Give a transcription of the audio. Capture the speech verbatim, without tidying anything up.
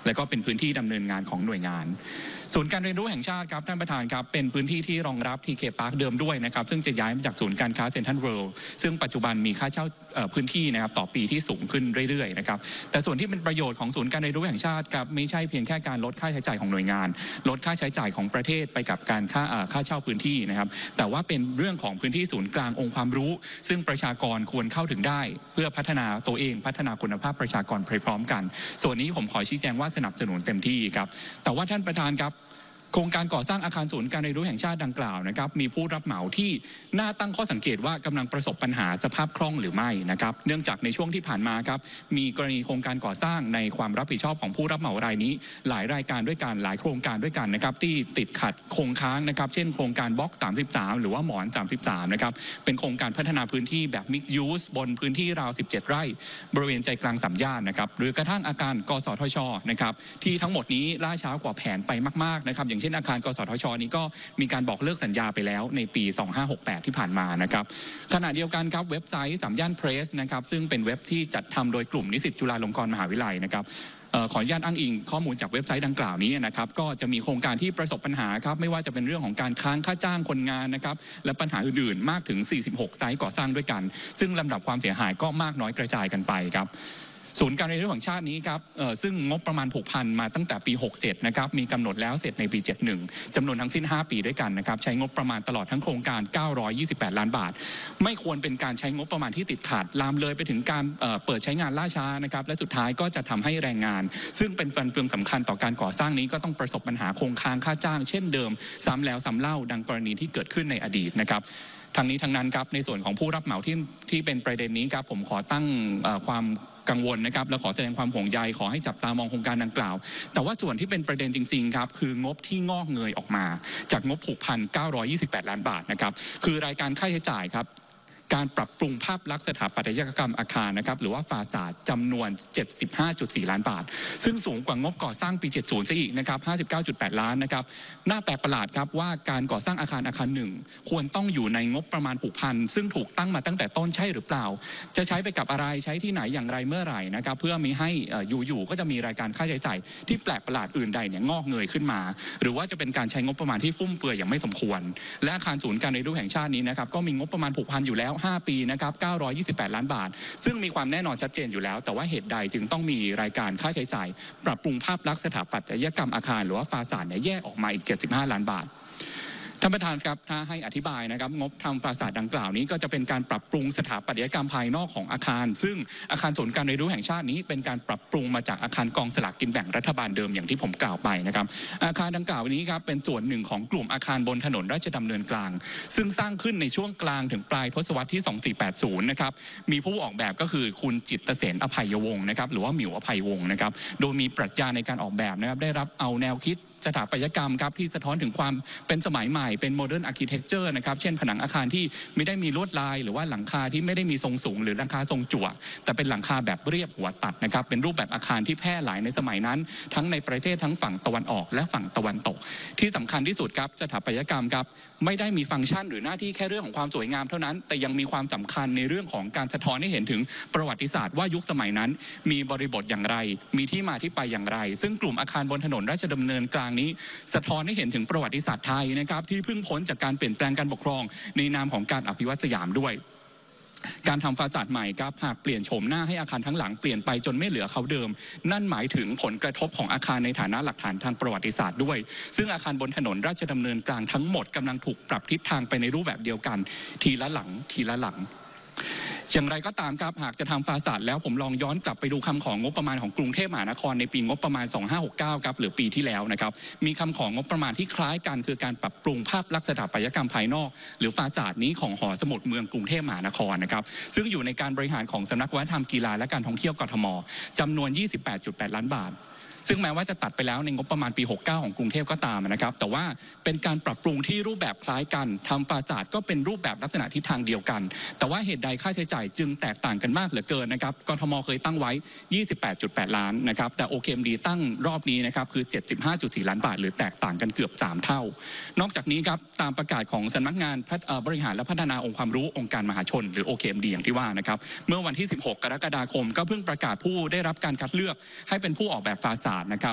และก็เป็นพื้นที่ดำเนินงานของหน่วยงานศูนย์การเรียนรู้แห่งชาติครับท่านประธานครับเป็นพื้นที่ที่รองรับ ที เค Park เดิมด้วยนะครับซึ่งจะย้ายมาจากศูนย์การค้าเซ็นทรัลเวิลด์ซึ่งปัจจุบันมีค่าเช่าพื้นที่นะครับต่อปีที่สูงขึ้นเรื่อยๆนะครับแต่ส่วนที่เป็นประโยชน์ของศูนย์การเรียนรู้แห่งชาติครับไม่ใช่เพียงแค่การลดค่าใช้จ่ายของหน่วยงานลดค่าใช้จ่ายของประเทศไปกับการค่าค่าเช่าพื้นที่นะครับแต่ว่าเป็นเรื่องของพื้นที่ศูนย์กลางองค์ความรู้ซึ่งประชากรควรเข้าถึงได้เพื่อพัฒนาตัวเองพัฒนาคุณภาพประชากรไปพร้อมกันส่วนนี้ผมขอชี้แจงว่าสนับสนุนเต็มที่ครับแต่ว่าท่านประธานครับโครงการก่อสร้างอาคารศูนย์การเรียนรู้แห่งชาติดังกล่าวนะครับมีผู้รับเหมาที่น่าตั้งข้อสังเกตว่ากำลังประสบปัญหาสภาพคล่องหรือไม่นะครับเนื่องจากในช่วงที่ผ่านมาครับมีกรณีโครงการก่อสร้างในความรับผิดชอบของผู้รับเหมารายนี้หลายรายการด้วยกันหลายโครงการด้วยกันนะครับที่ติดขัดคงค้างนะครับเช่นโครงการบล็อกสามสิบสามหรือว่าหมอนสามสิบสามนะครับเป็นโครงการพัฒนาพื้นที่แบบมิกซ์ยูสบนพื้นที่ราวสิบเจ็ดไร่บริเวณใจกลางสามย่านนะครับหรือกระทั่งอาคารกสทชนะครับที่ทั้งหมดนี้ล่าช้ากว่าแผนไปมากๆนะครับอย่างเช่นอาคารกสทชนี้ก็มีการบอกเลิกสัญญาไปแล้วในปีสองพันห้าร้อยหกสิบแปดที่ผ่านมานะครับขณะเดียวกันครับเว็บไซต์สามย่านเพรสนะครับซึ่งเป็นเว็บที่จัดทำโดยกลุ่มนิสิตจุฬาลงกรณ์มหาวิทยาลัยนะครับขออนุญาตอ้างอิงข้อมูลจากเว็บไซต์ดังกล่าวนี้นะครับก็จะมีโครงการที่ประสบปัญหาครับไม่ว่าจะเป็นเรื่องของการค้างค่าจ้างคนงานนะครับและปัญหาอื่นๆมากถึงสี่สิบหกไซต์ก่อสร้างด้วยกันซึ่งลำดับความเสียหายก็มากน้อยกระจายกันไปครับศูนย์การเรียนรู้แห่งชาตินี้ครับซึ่งงบประมาณผูกพันมาตั้งแต่ปีหกสิบเจ็ดนะครับมีกำหนดแล้วเสร็จในปีเจ็ดสิบเอ็ดจำนวนทั้งสิ้นห้าปีด้วยกันนะครับใช้งบประมาณตลอดทั้งโครงการเก้าร้อยยี่สิบแปดล้านบาทไม่ควรเป็นการใช้งบประมาณที่ติดขัดลามเลยไปถึงการเปิดใช้งานล่าช้านะครับและสุดท้ายก็จะทำให้แรงงานซึ่งเป็นฟันเฟืองสำคัญต่อการก่อสร้างนี้ก็ต้องประสบปัญหาคงค้างค่าจ้างเช่นเดิมซ้ำแล้วซ้ำเล่าดังกรณีที่เกิดขึ้นในอดีตนะครับทั้งนี้ทั้งนั้นครับในส่วนของผู้รับเหมาที่ที่เป็นประเด็นนี้ครับผมขอตั้งความกังวลนะครับและขอแสดงความห่วงใยขอให้จับตามองโครงการดังกล่าวแต่ว่าส่วนที่เป็นประเด็นจริงๆครับคืองบที่งอกเงยออกมาจากงบผูกพันเก้าร้อยยี่สิบแปดล้านบาทนะครับคือรายการค่าใช้จ่ายครับการปรับปรุงภาพลักษณ์สถาปัตยกรรมอาคารนะครับหรือว่าฟาซาดจำนวน เจ็ดสิบห้าจุดสี่ ล้านบาทซึ่งสูงกว่างบก่อสร้างปีเจ็ดสิบซะอีกนะครับ ห้าสิบเก้าจุดแปด ล้านนะครับน่าแปลกประหลาดครับว่าการก่อสร้างอาคารอาคารหนึ่งควรต้องอยู่ในงบประมาณผูกพันซึ่งถูกตั้งมาตั้งแต่ต้นใช่หรือเปล่าจะใช้ไปกับอะไรใช้ที่ไหนอย่างไรเมื่อไหร่นะครับเพื่อมีให้อยู่ๆก็จะมีรายการค่าใช้จ่ายที่แปลกประหลาดอื่นใดเนี่ยงอกเงยขึ้นมาหรือว่าจะเป็นการใช้งบประมาณที่ฟุ่มเฟือยอย่างไม่สมควรและอาคารศูนย์การเรียนรู้แห่งชาตินี้นะครับก็มีงบประมาณผูกพันอยู่แล้วห้าปีนะครับเก้าร้อยยี่สิบแปดล้านบาทซึ่งมีความแน่นอนชัดเจนอยู่แล้วแต่ว่าเหตุใดจึงต้องมีรายการค่าใช้จ่ายปรับปรุงภาพลักษณ์สถาปัตยกรรมอาคารหรือว่าฟาซาดเนี่ยแยกออกมาอีกเจ็ดสิบห้าล้านบาทท่านประธานครับถ้าให้อธิบายนะครับงบทำฟาซาดดังกล่าวนี้ก็จะเป็นการปรับปรุงสถาปัตยกรรมภายนอกของอาคารซึ่งอาคารศูนย์การเรียนรู้แห่งชาตินี้เป็นการปรับปรุงมาจากอาคารกองสลากกินแบ่งรัฐบาลเดิมอย่างที่ผมกล่าวไปนะครับอาคารดังกล่าวนี้ครับเป็นส่วนหนึ่งของกลุ่มอาคารบนถนนราชดำเนินกลางซึ่งสร้างขึ้นในช่วงกลางถึงปลายทศวรรษที่สองพันสี่ร้อยแปดสิบนะครับมีผู้ออกแบบก็คือคุณจิตเสนอภัยวงศ์นะครับหรือว่าหมิวอภัยวงศ์นะครับโดยมีปรัชญาในการออกแบบนะครับได้รับเอาแนวคิดสถาปัตยกรรมครับที่สะท้อนถึงความเป็นสมัยใหม่เป็นโมเดิร์นอาร์คิเทคเจอร์นะครับเช่นผนังอาคารที่ไม่ได้มีลวดลายหรือว่าหลังคาที่ไม่ได้มีทรงสูงหรือหลังคาทรงจั่วแต่เป็นหลังคาแบบเรียบหัวตัดนะครับเป็นรูปแบบอาคารที่แพร่หลายในสมัยนั้นทั้งในประเทศทั้งฝั่งตะวันออกและฝั่งตะวันตกที่สำคัญที่สุดครับสถาปัตยกรรมครับไม่ได้มีฟังก์ชันหรือหน้าที่แค่เรื่องของความสวยงามเท่านั้นแต่ยังมีความสำคัญในเรื่องของการสะท้อนให้เห็นถึงประวัติศาสตร์ว่ายุคสมัยนั้นมีบริบทอย่างไรมีที่มาที่ไปอย่างไรซึ่งกลุ่มอาคารบนถนนราชดำเนินกลางนี้สะท้อนให้เห็นถึงประวัติศาสตร์ไทยนะครับที่เพิ่งพ้นจากการเปลี่ยนแปลงการปกครองในนามของการอภิวัตสยามด้วยการทำฟาซาดใหม่ครับหากเปลี่ยนโฉมหน้าให้อาคารทั้งหลังเปลี่ยนไปจนไม่เหลือเขาเดิมนั่นหมายถึงผลกระทบของอาคารในฐานะหลักฐานทางประวัติศาสตร์ด้วยซึ่งอาคารบนถนนราชดำเนินกลางทั้งหมดกำลังถูกปรับทิศทางไปในรูปแบบเดียวกันทีละหลังทีละหลังอย่างไรก็ตามครับหากจะทำฟาซาดแล้วผมลองย้อนกลับไปดูคำของงบประมาณของกรุงเทพมหานครในปีงบประมาณสองพันห้าร้อยหกสิบเก้าครับหรือปีที่แล้วนะครับมีคำของงบประมาณที่คล้ายกันคือการปรับปรุงภาพลักษณ์สถาปัตยกรรมภายนอกหรือฟาซาดนี้ของหอสมุดเมืองกรุงเทพมหานครนะครับซึ่งอยู่ในการบริหารของสำนักวัฒนธรรมกีฬาและการท่องเที่ยวกทมจำนวน ยี่สิบแปดจุดแปด ล้านบาทซึ่งแม้ว่าจะตัดไปแล้วในงบประมาณปีหกสิบเก้าของกรุงเทพก็ตามนะครับแต่ว่าเป็นการปรับปรุงที่รูปแบบคล้ายกันทำฟาซาดก็เป็นรูปแบบลักษณะทิศทางเดียวกันแต่ว่าเหตุใดค่าใช้จ่ายจึงแตกต่างกันมากเหลือเกินนะครับกทมเคยตั้งไว้ ยี่สิบแปดจุดแปด ล้านนะครับแต่ โอ เค เอ็ม ดี ตั้งรอบนี้นะครับคือ เจ็ดสิบห้าจุดสี่ ล้านบาทหรือแตกต่างกันเกือบสามเท่านอกจากนี้ครับตามประกาศของสำนักงานบริหารและพัฒนาองค์ความรู้องค์การมหาชนหรือ โอ เค เอ็ม ดี อย่างที่ว่านะครับเมื่อวันที่สิบหกกรกฎาคมก็เพิ่งประกาศผู้ได้รับการคัดเลือกให้เป็นผู้ออกแบบฟาซาดนะครับ